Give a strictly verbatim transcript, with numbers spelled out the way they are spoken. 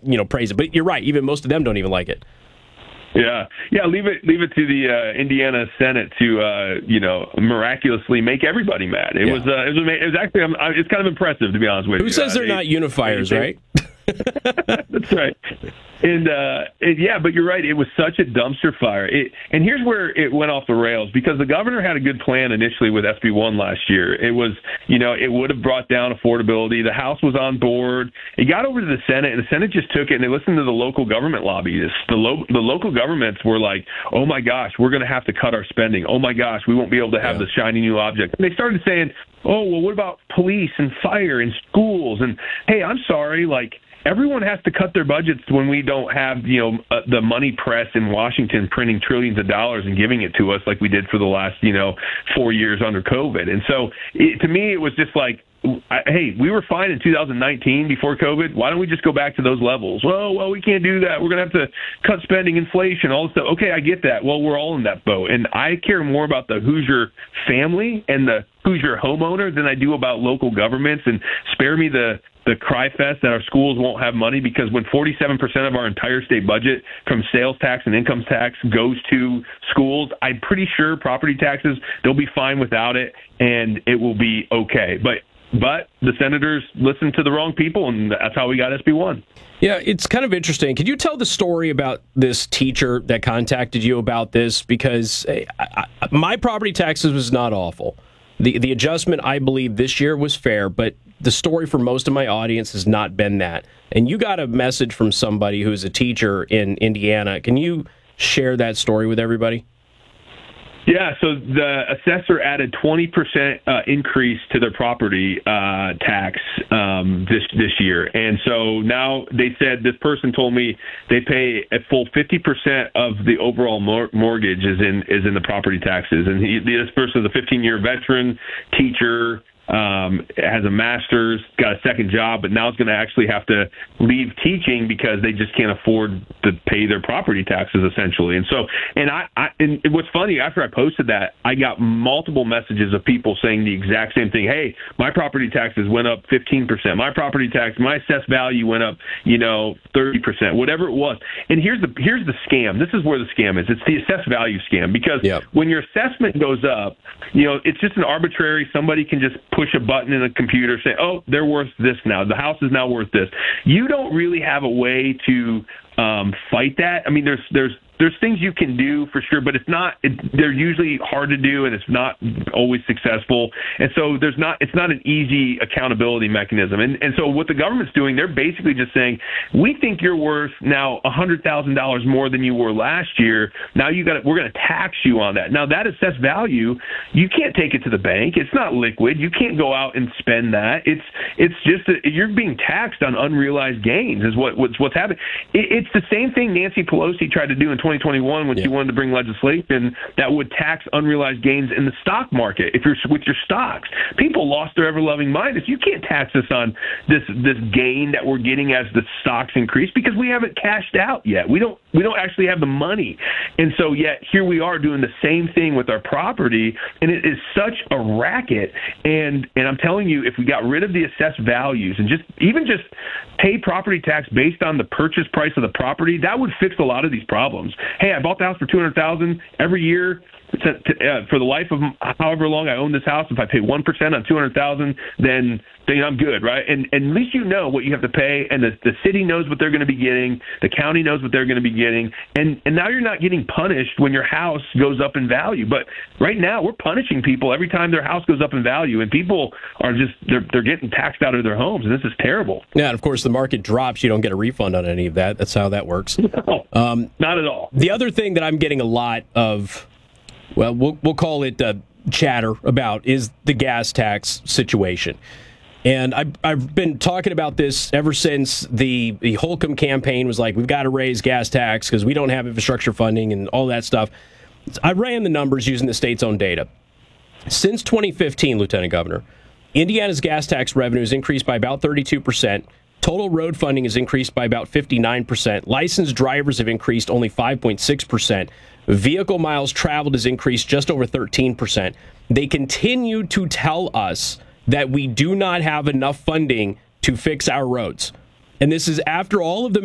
you know, praise it. But you're right. Even most of them don't even like it. Yeah, yeah. Leave it, leave it to the uh, Indiana Senate to, uh, you know, miraculously make everybody mad. It yeah. was, uh, it was, it was actually, um, it's kind of impressive to be honest with Who you. Who says uh, they're they, not unifiers, they, right? That's right. And, uh, and yeah, but you're right. It was such a dumpster fire. It, and here's where it went off the rails, because the governor had a good plan initially with S B one last year. It was, you know, it would have brought down affordability. The House was on board. It got over to the Senate, and the Senate just took it, and they listened to the local government lobbyists. The, lo- the local governments were like, oh, my gosh, we're going to have to cut our spending. Oh, my gosh, we won't be able to have yeah. the shiny new object. And they started saying, oh, well, what about police and fire and schools? And, hey, I'm sorry, like, everyone has to cut their budgets when we don't have, you know, uh, the money press in Washington printing trillions of dollars and giving it to us like we did for the last, you know, four years under COVID. And so it, to me, it was just like, I, hey, we were fine in two thousand nineteen before COVID. Why don't we just go back to those levels? Well, well, we can't do that. We're going to have to cut spending, inflation, all this stuff. Okay, I get that. Well, we're all in that boat. And I care more about the Hoosier family and the Hoosier homeowner than I do about local governments. And spare me the the cry fest that our schools won't have money, because when forty-seven percent of our entire state budget from sales tax and income tax goes to schools, I'm pretty sure property taxes, they'll be fine without it, and it will be okay. But But the senators listened to the wrong people, and that's how we got S B one. Yeah, it's kind of interesting. Could you tell the story about this teacher that contacted you about this? Because I, I, my property taxes was not awful. The the adjustment, I believe, this year was fair, but the story for most of my audience has not been that. And you got a message from somebody who is a teacher in Indiana. Can you share that story with everybody? Yeah, so the assessor added twenty percent uh, increase to their property uh, tax um, this this year. And so now they said, this person told me they pay a full fifty percent of the overall mor- mortgage is in is in the property taxes. And he, this person is a fifteen-year veteran teacher, um, has a master's, got a second job, but now is going to actually have to leave teaching because they just can't afford to pay their property taxes, essentially. And so, and I, I and what's funny, after I posted that, I got multiple messages of people saying the exact same thing. Hey, my property taxes went up fifteen percent. My property tax, my assessed value went up, you know, thirty percent, whatever it was. And here's the here's the scam. This is where the scam is. It's the assessed value scam, because yep. when your assessment goes up, you know, it's just an arbitrary, somebody can just push a button in a computer, say, oh, they're worth this now. The house is now worth this. You don't really have a way to um, fight that. I mean, there's there's there's things you can do for sure, but it's not. It, they're usually hard to do, and it's not always successful. And so there's not. It's not an easy accountability mechanism. And and so what the government's doing, they're basically just saying, we think you're worth now a hundred thousand dollars more than you were last year. Now you got. We're going to tax you on that. Now that assessed value, you can't take it to the bank. It's not liquid. You can't go out and spend that. It's it's just a, you're being taxed on unrealized gains. Is what what's what's happening. It, it's the same thing Nancy Pelosi tried to do in twenty twenty-one when yeah. she wanted to bring legislation that would tax unrealized gains in the stock market. If you're with your stocks, people lost their ever-loving mind. If you can't tax us on this this gain that we're getting as the stocks increase, because we haven't cashed out yet. We don't we don't actually have the money, and so yet here we are doing the same thing with our property, and it is such a racket. And and I'm telling you, if we got rid of the assessed values and just even just pay property tax based on the purchase price of the property, that would fix a lot of these problems. Hey, I bought the house for two hundred thousand dollars every year. To, to, uh, for the life of however long I own this house, if I pay one percent on two hundred thousand dollars, then, then I'm good, right? And, and at least you know what you have to pay, and the, the city knows what they're going to be getting, the county knows what they're going to be getting, and, and now you're not getting punished when your house goes up in value. But right now, we're punishing people every time their house goes up in value, and people are just, they're, they're getting taxed out of their homes, and this is terrible. Yeah, and of course, the market drops, you don't get a refund on any of that. That's how that works. No, um, not at all. The other thing that I'm getting a lot of, well, we'll, we'll call it uh, chatter about, is the gas tax situation. And I've, I've been talking about this ever since the, the Holcomb campaign was like, we've got to raise gas tax because we don't have infrastructure funding and all that stuff. I ran the numbers using the state's own data. Since twenty fifteen, Lieutenant Governor, Indiana's gas tax revenue has increased by about thirty-two percent. Total road funding has increased by about fifty-nine percent. Licensed drivers have increased only five point six percent. Vehicle miles traveled has increased just over thirteen percent. They continue to tell us that we do not have enough funding to fix our roads. And this is after all of the